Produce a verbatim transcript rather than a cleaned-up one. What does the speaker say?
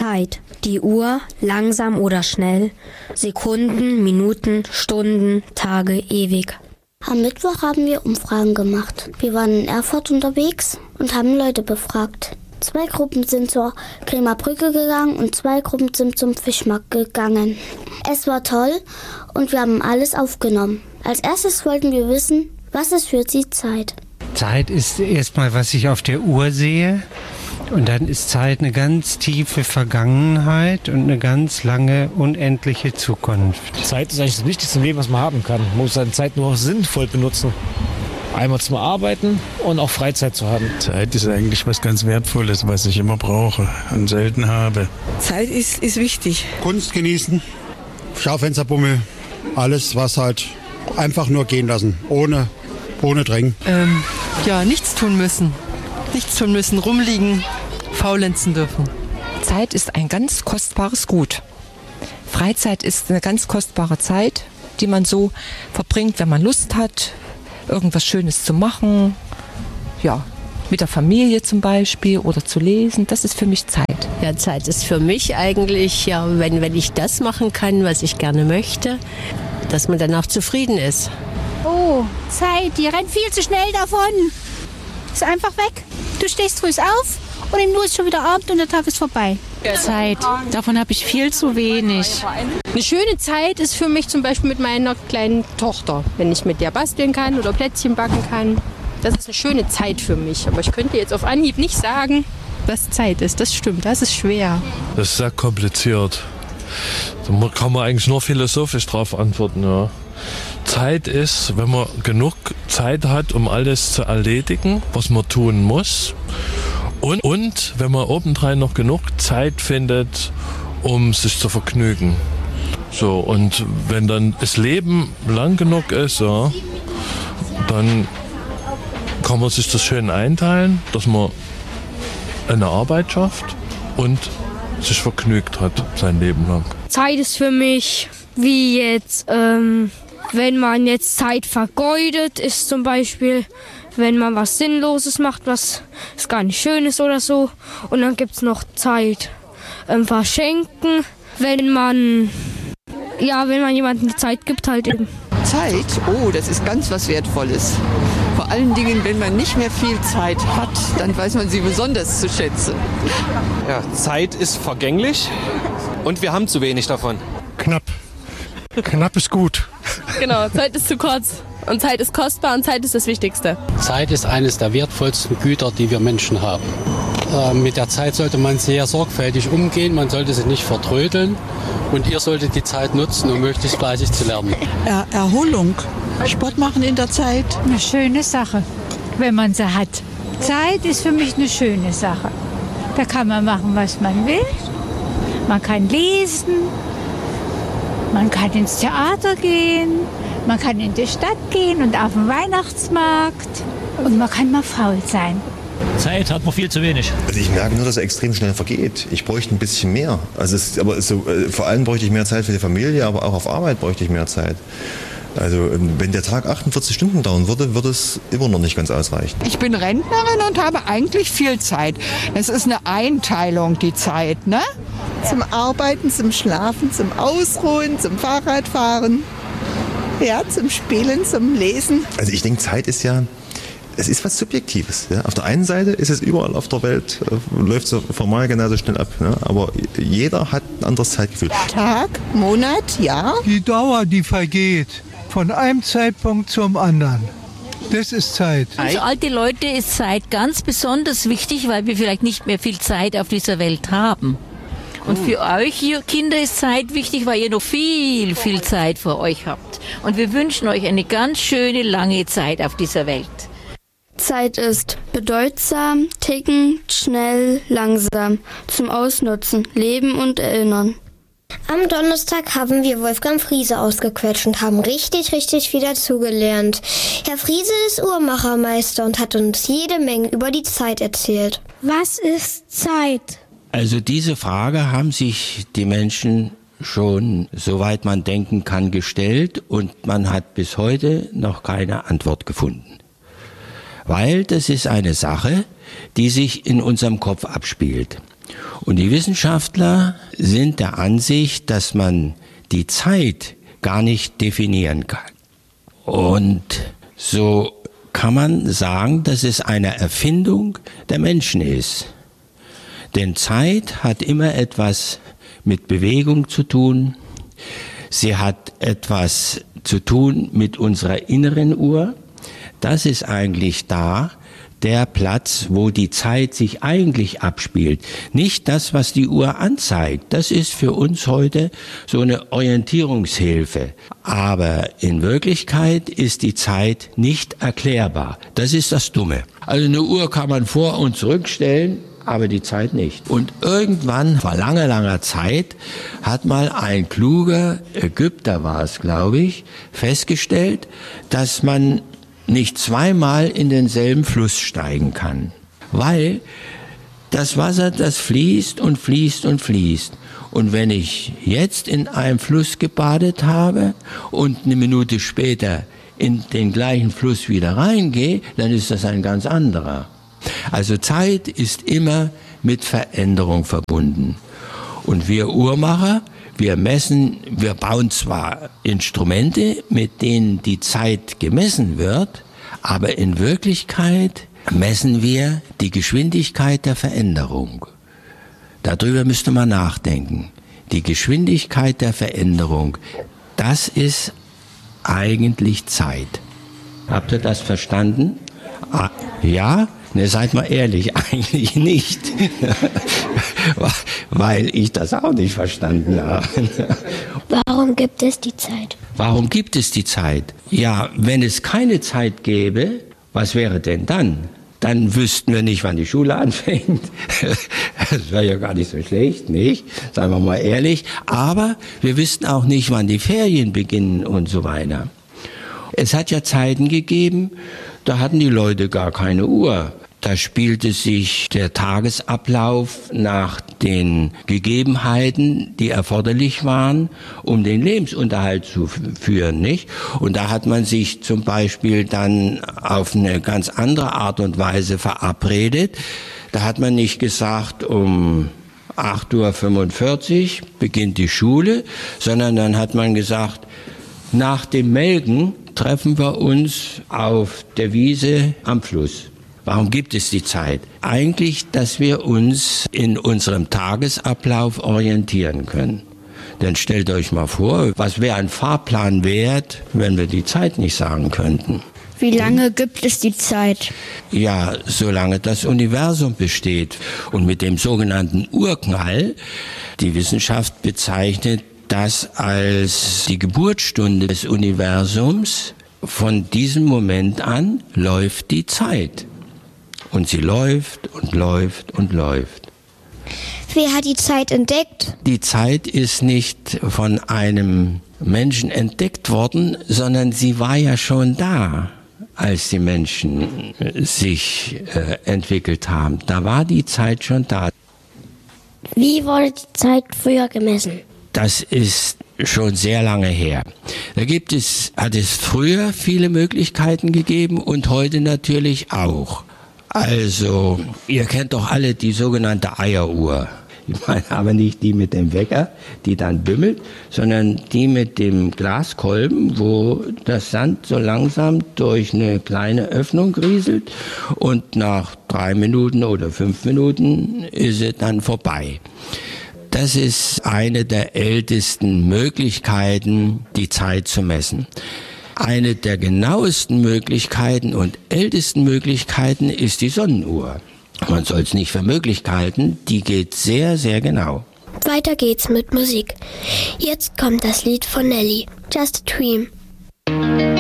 Zeit. Die Uhr, langsam oder schnell. Sekunden, Minuten, Stunden, Tage, ewig. Am Mittwoch haben wir Umfragen gemacht. Wir waren in Erfurt unterwegs und haben Leute befragt. Zwei Gruppen sind zur Bremer Brücke gegangen und zwei Gruppen sind zum Fischmarkt gegangen. Es war toll und wir haben alles aufgenommen. Als erstes wollten wir wissen, was ist für Sie Zeit? Zeit ist erstmal, was ich auf der Uhr sehe. Und dann ist Zeit eine ganz tiefe Vergangenheit und eine ganz lange, unendliche Zukunft. Zeit ist eigentlich das Wichtigste im Leben, was man haben kann. Man muss seine Zeit nur auch sinnvoll benutzen. Einmal zum Arbeiten und auch Freizeit zu haben. Zeit ist eigentlich was ganz Wertvolles, was ich immer brauche und selten habe. Zeit ist, ist wichtig. Kunst genießen, Schaufensterbummel, alles, was halt einfach nur gehen lassen, ohne, ohne Drängen. Ähm, ja, nichts tun müssen. Nichts tun müssen, rumliegen, faulenzen dürfen. Zeit ist ein ganz kostbares Gut. Freizeit ist eine ganz kostbare Zeit, die man so verbringt, wenn man Lust hat, irgendwas Schönes zu machen. Ja, mit der Familie zum Beispiel oder zu lesen. Das ist für mich Zeit. Ja, Zeit ist für mich eigentlich, ja, wenn, wenn ich das machen kann, was ich gerne möchte, dass man danach zufrieden ist. Oh, Zeit, die rennt viel zu schnell davon. Ist einfach weg. Du stehst früh auf und im Nu ist schon wieder Abend und der Tag ist vorbei. Zeit, davon habe ich viel zu wenig. Eine schöne Zeit ist für mich zum Beispiel mit meiner kleinen Tochter, wenn ich mit der basteln kann oder Plätzchen backen kann. Das ist eine schöne Zeit für mich. Aber ich könnte jetzt auf Anhieb nicht sagen, was Zeit ist. Das stimmt, das ist schwer. Das ist sehr kompliziert. Da kann man eigentlich nur philosophisch drauf antworten. Ja. Zeit ist, wenn man genug Zeit hat, um alles zu erledigen, was man tun muss. Und, und wenn man obendrein noch genug Zeit findet, um sich zu vergnügen. So, und wenn dann das Leben lang genug ist, ja, dann kann man sich das schön einteilen, dass man eine Arbeit schafft und sich vergnügt hat sein Leben lang. Zeit ist für mich wie jetzt, ähm, wenn man jetzt Zeit vergeudet, ist zum Beispiel, wenn man was Sinnloses macht, was gar nicht schön ist oder so. Und dann gibt es noch Zeit ähm, verschenken, wenn man, ja, wenn man jemandem die Zeit gibt halt eben. Zeit, oh, das ist ganz was Wertvolles. Vor allen Dingen, wenn man nicht mehr viel Zeit hat, dann weiß man sie besonders zu schätzen. Ja, Zeit ist vergänglich und wir haben zu wenig davon. Knapp. Knapp ist gut. Genau, Zeit ist zu kurz. Und Zeit ist kostbar und Zeit ist das Wichtigste. Zeit ist eines der wertvollsten Güter, die wir Menschen haben. Äh, mit der Zeit sollte man sehr sorgfältig umgehen, man sollte sie nicht vertrödeln. Und ihr solltet die Zeit nutzen, um möglichst fleißig zu lernen. Er- Erholung, Sport machen in der Zeit. Eine schöne Sache, wenn man sie hat. Zeit ist für mich eine schöne Sache. Da kann man machen, was man will. Man kann lesen. Man kann ins Theater gehen, man kann in die Stadt gehen und auf den Weihnachtsmarkt und man kann mal faul sein. Zeit hat man viel zu wenig. Also ich merke nur, dass er extrem schnell vergeht. Ich bräuchte ein bisschen mehr. Also es, aber so, vor allem bräuchte ich mehr Zeit für die Familie, aber auch auf Arbeit bräuchte ich mehr Zeit. Also wenn der Tag achtundvierzig Stunden dauern würde, würde es immer noch nicht ganz ausreichen. Ich bin Rentnerin und habe eigentlich viel Zeit. Es ist eine Einteilung, die Zeit, ne? Zum Arbeiten, zum Schlafen, zum Ausruhen, zum Fahrradfahren, ja, zum Spielen, zum Lesen. Also ich denke, Zeit ist ja, es ist was Subjektives. Ja? Auf der einen Seite ist es überall auf der Welt, äh, läuft so formal genauso schnell ab. Ne? Aber jeder hat ein anderes Zeitgefühl. Tag, Monat, Jahr. Die Dauer, die vergeht, von einem Zeitpunkt zum anderen. Das ist Zeit. Für alte Leute ist Zeit ganz besonders wichtig, weil wir vielleicht nicht mehr viel Zeit auf dieser Welt haben. Und für euch, ihr Kinder, ist Zeit wichtig, weil ihr noch viel, viel Zeit vor euch habt. Und wir wünschen euch eine ganz schöne, lange Zeit auf dieser Welt. Zeit ist bedeutsam, tickend, schnell, langsam, zum Ausnutzen, leben und erinnern. Am Donnerstag haben wir Wolfgang Friese ausgequetscht und haben richtig, richtig viel dazugelernt. Herr Friese ist Uhrmachermeister und hat uns jede Menge über die Zeit erzählt. Was ist Zeit? Also diese Frage haben sich die Menschen schon, soweit man denken kann, gestellt und man hat bis heute noch keine Antwort gefunden. Weil das ist eine Sache, die sich in unserem Kopf abspielt. Und die Wissenschaftler sind der Ansicht, dass man die Zeit gar nicht definieren kann. Und so kann man sagen, dass es eine Erfindung der Menschen ist. Denn Zeit hat immer etwas mit Bewegung zu tun. Sie hat etwas zu tun mit unserer inneren Uhr. Das ist eigentlich da der Platz, wo die Zeit sich eigentlich abspielt. Nicht das, was die Uhr anzeigt. Das ist für uns heute so eine Orientierungshilfe. Aber in Wirklichkeit ist die Zeit nicht erklärbar. Das ist das Dumme. Also eine Uhr kann man vor- und zurückstellen, aber die Zeit nicht. Und irgendwann, vor langer, langer Zeit, hat mal ein kluger Ägypter, war es, glaube ich, festgestellt, dass man nicht zweimal in denselben Fluss steigen kann. Weil das Wasser, das fließt und fließt und fließt. Und wenn ich jetzt in einem Fluss gebadet habe und eine Minute später in den gleichen Fluss wieder reingehe, dann ist das ein ganz anderer. Also Zeit ist immer mit Veränderung verbunden. Und wir Uhrmacher, wir messen, wir bauen zwar Instrumente, mit denen die Zeit gemessen wird, aber in Wirklichkeit messen wir die Geschwindigkeit der Veränderung. Darüber müsste man nachdenken. Die Geschwindigkeit der Veränderung, das ist eigentlich Zeit. Habt ihr das verstanden? Ah, ja? Ne, seid mal ehrlich, eigentlich nicht. Weil ich das auch nicht verstanden habe. Warum gibt es die Zeit? Warum gibt es die Zeit? Ja, wenn es keine Zeit gäbe, was wäre denn dann? Dann wüssten wir nicht, wann die Schule anfängt. Das wäre ja gar nicht so schlecht, nicht? Seien wir mal ehrlich. Aber wir wüssten auch nicht, wann die Ferien beginnen und so weiter. Es hat ja Zeiten gegeben, da hatten die Leute gar keine Uhr. Da spielte sich der Tagesablauf nach den Gegebenheiten, die erforderlich waren, um den Lebensunterhalt zu führen, nicht? Und da hat man sich zum Beispiel dann auf eine ganz andere Art und Weise verabredet. Da hat man nicht gesagt, um acht Uhr fünfundvierzig beginnt die Schule, sondern dann hat man gesagt, nach dem Melken treffen wir uns auf der Wiese am Fluss. Warum gibt es die Zeit? Eigentlich, dass wir uns in unserem Tagesablauf orientieren können. Denn stellt euch mal vor, was wäre ein Fahrplan wert, wenn wir die Zeit nicht sagen könnten? Wie lange gibt es die Zeit? Ja, solange das Universum besteht. Und mit dem sogenannten Urknall, die Wissenschaft bezeichnet das als die Geburtsstunde des Universums. Von diesem Moment an läuft die Zeit. Und sie läuft und läuft und läuft. Wer hat die Zeit entdeckt? Die Zeit ist nicht von einem Menschen entdeckt worden, sondern sie war ja schon da, als die Menschen sich äh, entwickelt haben. Da war die Zeit schon da. Wie wurde die Zeit früher gemessen? Das ist schon sehr lange her. Da gibt es, hat es früher viele Möglichkeiten gegeben und heute natürlich auch. Also, ihr kennt doch alle die sogenannte Eieruhr. Ich meine aber nicht die mit dem Wecker, die dann bimmelt, sondern die mit dem Glaskolben, wo das Sand so langsam durch eine kleine Öffnung rieselt und nach drei Minuten oder fünf Minuten ist es dann vorbei. Das ist eine der ältesten Möglichkeiten, die Zeit zu messen. Eine der genauesten Möglichkeiten und ältesten Möglichkeiten ist die Sonnenuhr. Man soll es nicht für möglich halten, die geht sehr, sehr genau. Weiter geht's mit Musik. Jetzt kommt das Lied von Nelly, Just a Dream.